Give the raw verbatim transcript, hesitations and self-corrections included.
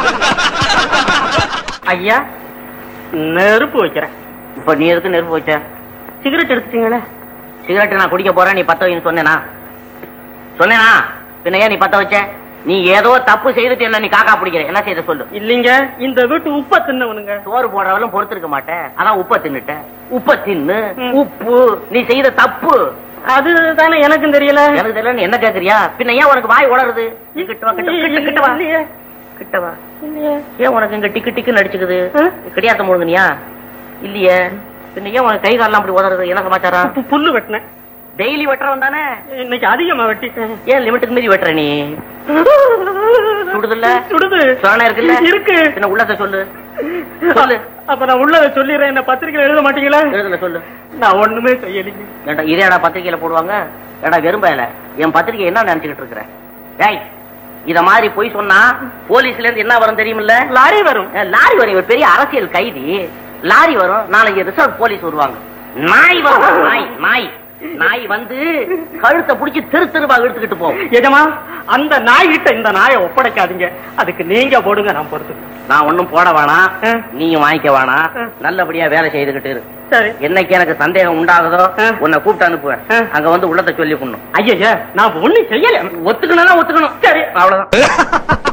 ஐயா நெருப்பு வைக்கிறேன். இப்ப நீ எதுக்கு நெருப்பு வச்ச? சிகரெட் எடுத்துட்டீங்களே. சிகரெட் நான் குடிக்க போறேன், நீ பத்த வைன்னு சொன்னேனா? சொன்னேனா? பின்ன ஏன் நீ பத்த வச்ச? நீ ஏதோ தப்பு செய்துட்டு என்ன நீ காக்கா பிடிக்கிற, என்ன செய்த சொல்லு. இல்லீங்க, இந்த வீட்டு உப்ப தின்னவனுங்க. சோறு போடுறவளும் பொறுத்திருக்க மாட்டேன், அதான் உப்ப தின்னுட்ட. உப்ப தின்னு உப்பு, நீ செய்த தப்பு. அது தானே எனக்கும் தெரியல. எனக்கு தெரியல என்ன கேக்குறியா? பின்ன ஏன் உனக்கு வாய் உளருது? நீ கிட்ட வா, கிட்ட கிட்ட கிட்ட வா, கிட்ட வா. ஏன் உனக்கு இங்க டிக்கு டிக்கு நடிச்சுக்குது? கிடையாத முழுங்கனியா? இல்லையே. பின்ன ஏன் உனக்கு கை காலெல்லாம் அப்படி உதறது? என்ன சமாச்சாரம்? புல்லு வெட்டினேன். டெய்லி வெட்டுறவன் தானே, இன்னைக்கு அதிகமா வெட்டிட்டேன். ஏன் லிமிட்டுக்கு மீறி வெட்டுற நீ? சுடுதுல்ல? சுடுது. சோனா இருக்குல்ல? இருக்கு. பின்ன உள்ளத சொல்லு சொல்லு. அப்ப நான் உள்ளத சொல்லிடுறேன். என்ன பத்திரிக்கையில எழுத மாட்டீங்களா? எழுதுல சொல்லு. நான் ஒண்ணுமே செய்யலீங்க. ஏண்டா இதேடா பத்திரிக்கையில போடுவாங்க? ஏடா வெறும்பையில என் பத்திரிக்கை என்ன நினைச்சுக்கிட்டு இருக்கிற? டேய், இத மாதிரி போய் சொன்னா போலீஸ்ல இருந்து என்ன வரும் தெரியுமில்ல? லாரி வரும். லாரி வரும். இவர் பெரிய அரசியல் கைதி. லாரி வரும். நாளைக்கு ரிசர்வ் போலீஸ் வருவாங்க. நாய் வரும். நாய் நாய் நாய் வந்து கழுத்தை புடிச்சு தெரு தெருவா இழுத்துக்கிட்டு போகும். எஜமா, அந்த நாய் கிட்ட இந்த நாயை ஒப்படைக்காதீங்க. அதுக்கு நீங்க போடுங்க, நான் பொறுத்து. நான் ஒண்ணும் போட வேணாம், நீயும் வாங்கிக்க வேணாம். நல்லபடியா வேலை செய்துகிட்டு இரு. சரி. என்னைக்கு எனக்கு சந்தேகம் உண்டாகுதோ உன்னை கூப்பிட்டு அனுப்புவேன். அங்க வந்து உள்ளத்தை சொல்லி பண்ணும். ஐயா, நான் ஒண்ணும் செய்யல. ஒத்துக்கணும் ஒத்துக்கணும். சரி, அவ்வளவுதான்.